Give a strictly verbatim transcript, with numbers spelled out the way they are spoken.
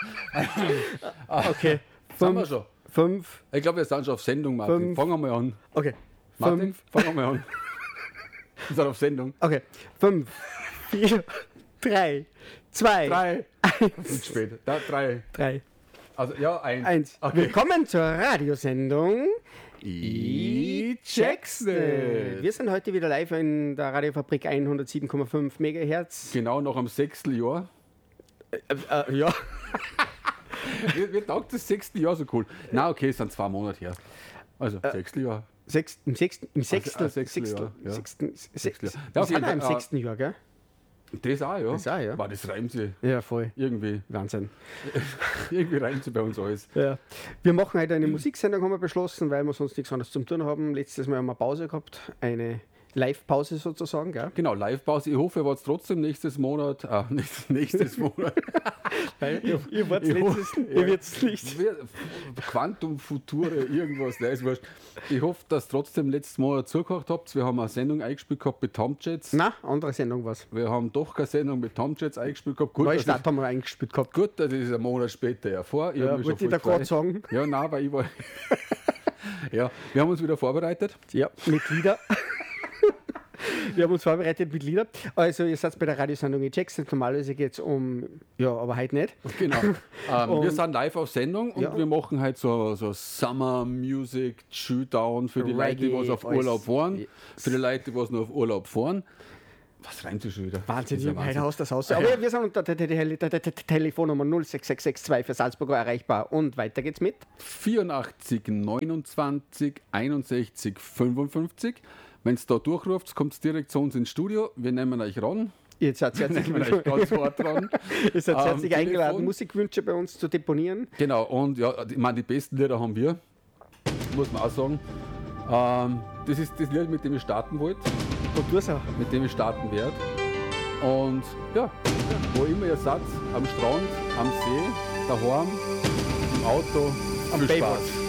Okay. Sind wir schon? Fünf. Ich glaube, wir sind schon auf Sendung, Martin. Fünf. Fangen wir mal an. Okay. Martin, Fünf. fangen wir mal an. Wir sind auf Sendung. Okay. Fünf, vier, drei, zwei, Drei. eins. Zu spät. Da, drei. Drei, Also, ja, eins. eins. Okay. Willkommen zur Radiosendung. Ich check's nicht. Wir sind heute wieder live in der Radiofabrik hundertsieben Komma fünf Megahertz. Genau, noch am sechsten Jahr. Äh, äh, ja. Mir, mir taugt das sechste Jahr so cool. Na, okay, es sind zwei Monate her. Also, äh, sechste Jahr. Sechst, Im sechsten, im sechsten, ah, sechstel sechsten, Jahr, ja. sechsten, Sechstel sechsten, Jahr. Ja, wir auf sind jeden auch im Fall, sechsten Jahr, gell? Das auch, ja. Das auch, ja. War das reimt sich Ja, voll. irgendwie. Wahnsinn. Irgendwie reimt sich bei uns alles. Ja. Wir machen heute eine Musiksendung, haben wir beschlossen, weil wir sonst nichts anderes zum tun haben. Letztes Mal haben wir Pause gehabt, eine Live-Pause sozusagen, gell? Genau, Live-Pause. Ich hoffe, ihr wart trotzdem nächstes Monat. Ah, nächstes, nächstes Monat. Weil ihr, ihr wart Ich letztes, hoffe, ihr ja. wird's nicht. Wir- Quantum Future, irgendwas, nein, ist wurscht. Ich hoffe, dass ihr trotzdem letztes Monat zugehört habt. Wir haben eine Sendung eingespielt gehabt mit Tomjets. Na, andere Sendung was. Wir haben doch keine Sendung mit Tomjets eingespielt gehabt. Gut, dass ich, Neustart haben wir eingespielt gehabt. gut, dass ich es einen Monat später erfahre. Ich hab Ja, mich wollte schon ich da voll gerade gefreut. sagen. Ja, nein, weil ich war. Ja, wir haben uns wieder vorbereitet. Ja, mit Lieder. Wir haben uns vorbereitet mit Lieder. Also, ihr seid bei der Radiosendung Checks. Normalerweise geht es um, ja, aber heute nicht. Genau. ähm, Und- wir sind live auf Sendung und Ja. wir machen halt so, so Summer Music Showdown für die Leute, die was auf Reggae, Urlaub alles. fahren. Für die Leute, die was nur auf Urlaub fahren. Was reimt sich schon wieder? Wahnsinn, Das ist ja heute haust das aus. Aber wir sind unter der, der, der, der, der Telefonnummer null sechs sechs sechs zwei für Salzburger erreichbar. Und weiter geht's mit. vierundachtzig, neunundzwanzig, einundsechzig, fünfundfünfzig. Wenn es da durchruft, kommt es direkt zu uns ins Studio. Wir nehmen euch ran. Ihr seid Wir herzlich, nehmen euch ganz hart ran. ihr seid am herzlich eingeladen, Telefon. Musikwünsche bei uns zu deponieren. Genau, und ja, ich meine, die besten Lieder haben wir, muss man auch sagen. Ähm, das ist das Lied, mit dem ich starten wollte, Und du auch. mit dem ich starten werde. Und ja, wo immer ihr seid, am Strand, am See, daheim, im Auto, Am viel Baywatch. Spaß.